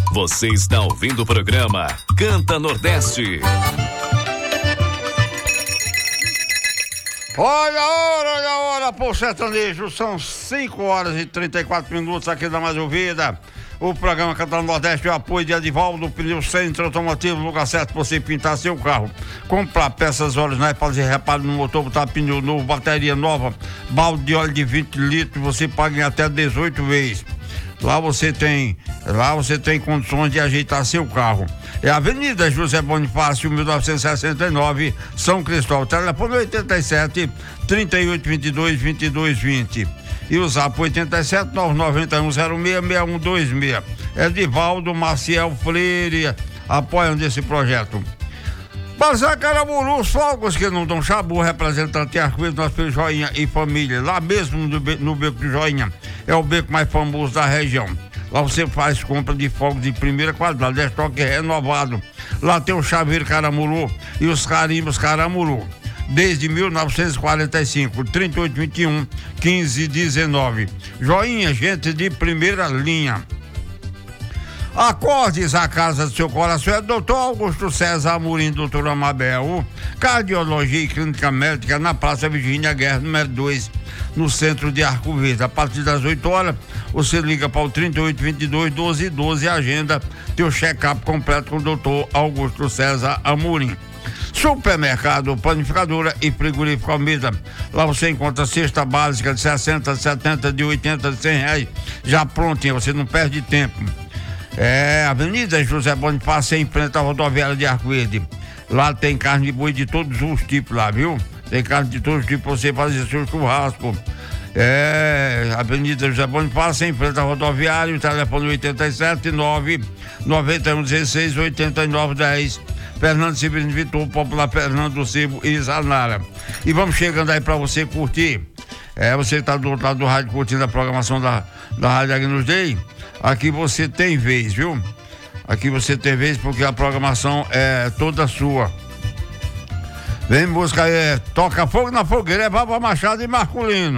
Você está ouvindo o programa Canta Nordeste. Olha a hora, pô, sertanejo. São 5 horas e 34 minutos aqui da Mais Ouvida. O programa Canta Nordeste é o apoio de Edivaldo Pneu Centro Automotivo, lugar certo pra você pintar seu carro. Comprar peças originais, fazer reparo no motor, botar pneu novo, bateria nova, balde de óleo de 20 litros, você paga em até 18 vezes. Lá você tem condições de ajeitar seu carro. É a Avenida José Bonifácio, 1969, São Cristóvão. Telefone 87 3822 2220. E o zap 87 991 066126. Edivaldo Maciel Freire apoiando esse projeto. Bazar Caramuru, os fogos que não dão chabu, representante de Arco-Íris, nosso filho Joinha e família. Lá mesmo no Beco de Joinha, é o beco mais famoso da região. Lá você faz compra de fogos de primeira qualidade, estoque renovado. Lá tem o chaveiro Caramuru e os carimbos Caramuru. Desde 1945, 3821 1519. Joinha, gente de primeira linha. Acordes a casa do seu coração, é Dr. Augusto César Amorim, Dr. Amabel, Cardiologia e Clínica Médica, na Praça Virgínia Guerra, número 2, no centro de Arco Verde. A partir das 8 horas, você liga para o 3822-1212 e agenda teu check-up completo com o Dr. Augusto César Amorim. Supermercado, panificadora e frigorífico Almeida. Lá você encontra cesta básica de 60, de 70, de 80, de 100 reais, já prontinha, você não perde tempo. É Avenida José Bonifácio, em frente à rodoviária de Arco Verde. Lá tem carne de boi de todos os tipos lá, viu? Tem carne de todos os tipos pra você fazer seu churrasco. É Avenida José Bonifácio, em frente à rodoviária, o telefone 87 9 91 16 89 10. Fernando Severino Vitor, Popular Fernando Silva e Zanara. E vamos chegando aí pra você curtir. Você que tá do outro lado do rádio curtindo a programação da Rádio Agnus Dei. Aqui você tem vez, viu? Aqui você tem vez porque a programação é toda sua. Vem música aí, Toca Fogo na Fogueira, é Baba Machado e Marculino.